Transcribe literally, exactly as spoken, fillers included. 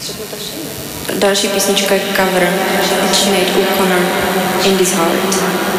Další písnička je cover od Sinead O'Connor, In This Heart.